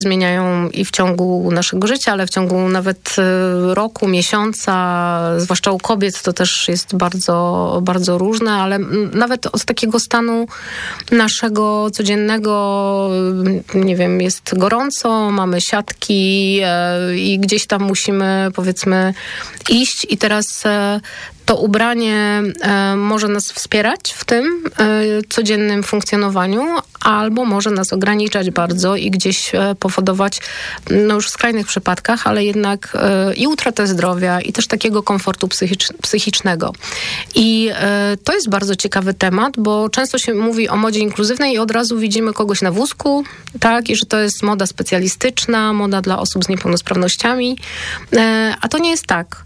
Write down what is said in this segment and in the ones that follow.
zmieniają i w ciągu naszego życia, ale w ciągu nawet roku, miesiąca, zwłaszcza u kobiet to też jest bardzo, bardzo różne, ale nawet od takiego stanu naszego codziennego, nie wiem, jest gorąco, mamy siatki i gdzieś tam musimy, powiedzmy, iść i teraz to ubranie może nas wspierać w tym codziennym funkcjonowaniu, albo może nas ograniczać bardzo i gdzieś powodować, no już w skrajnych przypadkach, ale jednak i utratę zdrowia, i też takiego komfortu psychicznego. I to jest bardzo ciekawy temat, bo często się mówi o modzie inkluzywnej i od razu widzimy kogoś na wózku, tak, i że to jest moda specjalistyczna, moda dla osób z niepełnosprawnościami, a to nie jest tak.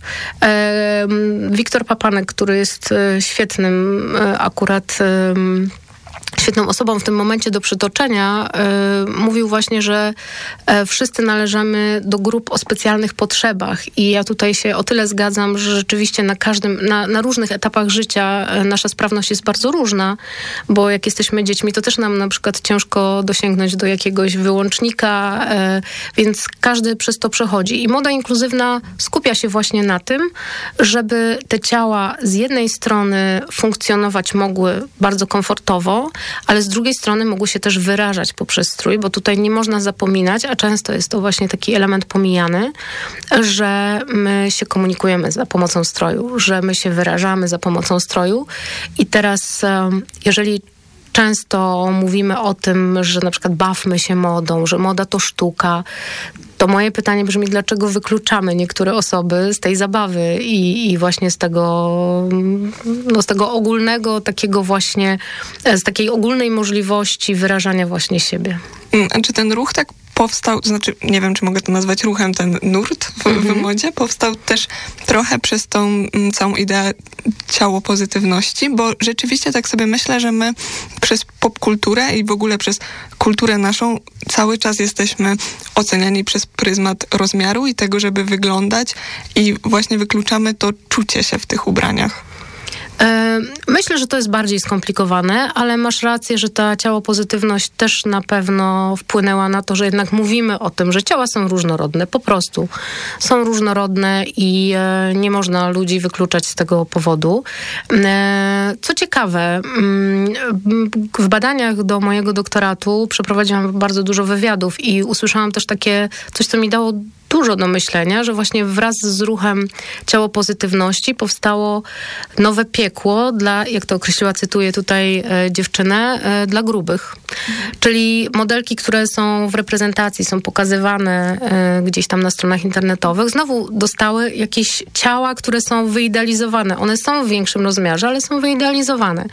Wiktor Papanek, który jest świetnym akurat świetną osobą w tym momencie do przytoczenia, mówił właśnie, że wszyscy należymy do grup o specjalnych potrzebach i ja tutaj się o tyle zgadzam, że rzeczywiście na różnych etapach życia nasza sprawność jest bardzo różna, bo jak jesteśmy dziećmi, to też nam na przykład ciężko dosięgnąć do jakiegoś wyłącznika, więc każdy przez to przechodzi. I moda inkluzywna skupia się właśnie na tym, żeby te ciała z jednej strony funkcjonować mogły bardzo komfortowo, ale z drugiej strony mogły się też wyrażać poprzez strój, bo tutaj nie można zapominać, a często jest to właśnie taki element pomijany, że my się komunikujemy za pomocą stroju, że my się wyrażamy za pomocą stroju i teraz jeżeli często mówimy o tym, że na przykład bawmy się modą, że moda to sztuka, to moje pytanie brzmi, dlaczego wykluczamy niektóre osoby z tej zabawy i właśnie z tego ogólnego, takiego właśnie, z takiej ogólnej możliwości wyrażania właśnie siebie. A czy ten ruch tak powstał, to znaczy, nie wiem, czy mogę to nazwać ruchem, ten nurt w modzie, powstał też trochę przez tą całą ideę ciało pozytywności, bo rzeczywiście tak sobie myślę, że my przez popkulturę i w ogóle przez kulturę naszą cały czas jesteśmy oceniani przez pryzmat rozmiaru i tego, żeby wyglądać i właśnie wykluczamy to czucie się w tych ubraniach. Myślę, że to jest bardziej skomplikowane, ale masz rację, że ta ciałopozytywność też na pewno wpłynęła na to, że jednak mówimy o tym, że ciała są różnorodne, po prostu są różnorodne i nie można ludzi wykluczać z tego powodu. Co ciekawe, w badaniach do mojego doktoratu przeprowadziłam bardzo dużo wywiadów i usłyszałam też takie coś, co mi dało dużo do myślenia, że właśnie wraz z ruchem ciałopozytywności powstało nowe piekło dla, jak to określiła, cytuję tutaj dziewczynę, dla grubych. Czyli modelki, które są w reprezentacji, są pokazywane gdzieś tam na stronach internetowych, znowu dostały jakieś ciała, które są wyidealizowane. One są w większym rozmiarze, ale są wyidealizowane.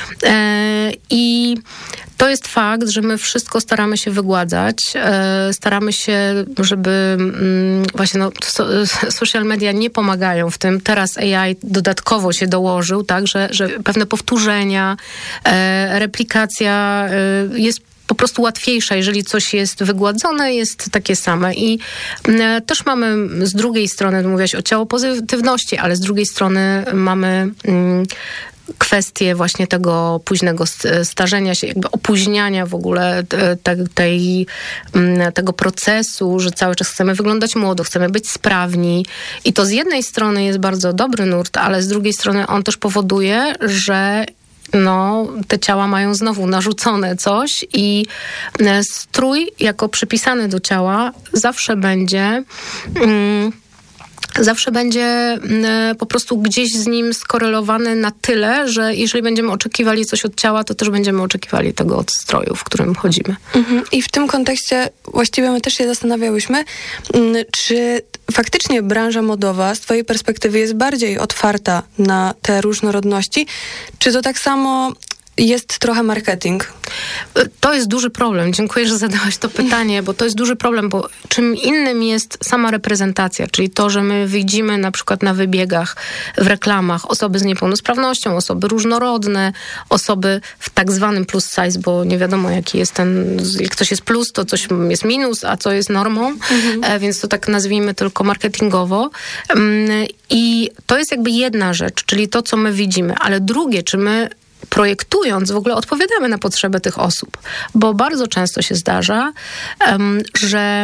I to jest fakt, że my wszystko staramy się wygładzać, staramy się, żeby właśnie social media nie pomagają w tym. Teraz AI dodatkowo się dołożył, tak, że pewne powtórzenia, replikacja jest po prostu łatwiejsza, jeżeli coś jest wygładzone, jest takie same. I też mamy z drugiej strony, mówiłaś o ciałopozytywności, ale z drugiej strony mamy kwestie właśnie tego późnego starzenia się, jakby opóźniania w ogóle tego procesu, że cały czas chcemy wyglądać młodo, chcemy być sprawni. I to z jednej strony jest bardzo dobry nurt, ale z drugiej strony on też powoduje, że te ciała mają znowu narzucone coś i strój jako przypisany do ciała zawsze będzie po prostu gdzieś z nim skorelowany na tyle, że jeżeli będziemy oczekiwali coś od ciała, to też będziemy oczekiwali tego od stroju, w którym chodzimy. I w tym kontekście właściwie my też się zastanawiałyśmy, czy faktycznie branża modowa z twojej perspektywy jest bardziej otwarta na te różnorodności, czy to tak samo jest trochę marketing? To jest duży problem. Dziękuję, że zadałaś to pytanie, bo to jest duży problem, bo czym innym jest sama reprezentacja, czyli to, że my widzimy na przykład na wybiegach, w reklamach osoby z niepełnosprawnością, osoby różnorodne, osoby w tak zwanym plus size, bo nie wiadomo jaki jest jak coś jest plus, to coś jest minus, a co jest normą, więc to tak nazwijmy tylko marketingowo. I to jest jakby jedna rzecz, czyli to, co my widzimy, ale drugie, czy my projektując, w ogóle odpowiadamy na potrzeby tych osób, bo bardzo często się zdarza, że